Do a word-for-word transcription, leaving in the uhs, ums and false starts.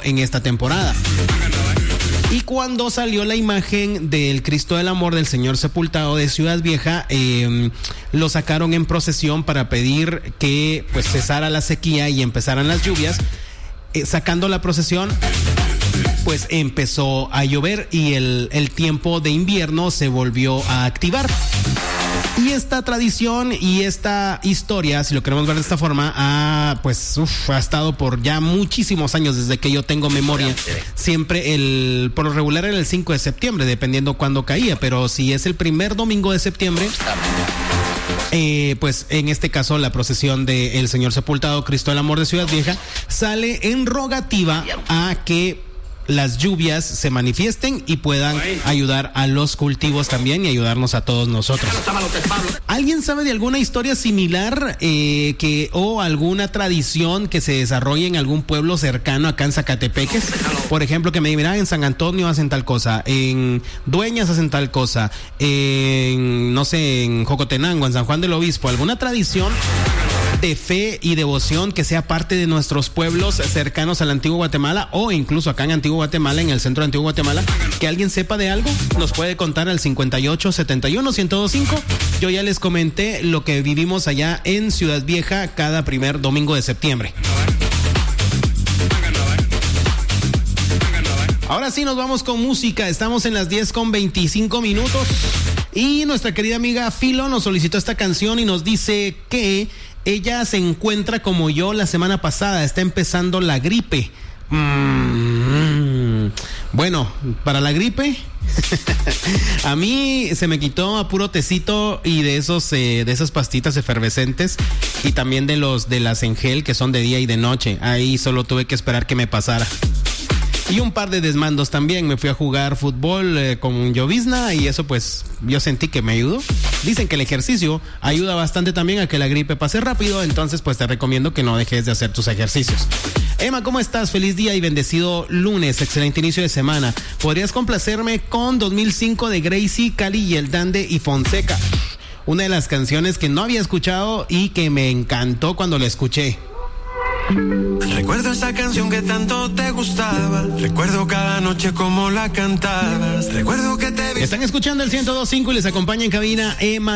en esta temporada. Y cuando salió la imagen del Cristo del Amor del Señor Sepultado de Ciudad Vieja, eh, lo sacaron en procesión para pedir que pues cesara la sequía y empezaran las lluvias. Eh, sacando la procesión, pues empezó a llover y el, el tiempo de invierno se volvió a activar. Y esta tradición y esta historia, si lo queremos ver de esta forma, ha, pues, uf, ha estado por ya muchísimos años, desde que yo tengo memoria. Siempre el, por lo regular era el cinco de septiembre, dependiendo cuándo caía, pero si es el primer domingo de septiembre, eh, pues en este caso la procesión de El Señor Sepultado, Cristo del Amor de Ciudad Vieja, sale en rogativa a que las lluvias se manifiesten y puedan ayudar a los cultivos también y ayudarnos a todos nosotros. ¿Alguien sabe de alguna historia similar eh, que o alguna tradición que se desarrolle en algún pueblo cercano acá en Zacatepeques? Por ejemplo, que me digan, ah, en San Antonio hacen tal cosa, en Dueñas hacen tal cosa, en, no sé, en Jocotenango, en San Juan del Obispo, alguna tradición de fe y devoción que sea parte de nuestros pueblos cercanos al Antiguo Guatemala o incluso acá en Antiguo Guatemala, en el centro de Antiguo Guatemala, que alguien sepa de algo, nos puede contar al cincuenta y ocho, setenta y uno, ciento veinticinco. Yo ya les comenté lo que vivimos allá en Ciudad Vieja cada primer domingo de septiembre. Ahora sí nos vamos con música, estamos en las diez con veinticinco minutos y nuestra querida amiga Filo nos solicitó esta canción y nos dice que ella se encuentra como yo la semana pasada, está empezando la gripe. Mm, bueno, para la gripe, a mí se me quitó a puro tecito y de esos, eh, de esas pastitas efervescentes y también de los de las en gel que son de día y de noche. Ahí solo tuve que esperar que me pasara. Y un par de desmandos también. Me fui a jugar fútbol eh, con llovizna y eso pues yo sentí que me ayudó. Dicen que el ejercicio ayuda bastante también a que la gripe pase rápido, entonces pues te recomiendo que no dejes de hacer tus ejercicios. Emma, ¿cómo estás? Feliz día y bendecido lunes, excelente inicio de semana. ¿Podrías complacerme con dos mil cinco de Gracie, Cali y el Dande y Fonseca? Una de las canciones que no había escuchado y que me encantó cuando la escuché. Recuerdo esa canción que tanto te gustaba. Recuerdo cada noche como la cantabas. Recuerdo que te vi. Están escuchando el ciento dos punto cinco y les acompaña en cabina Emma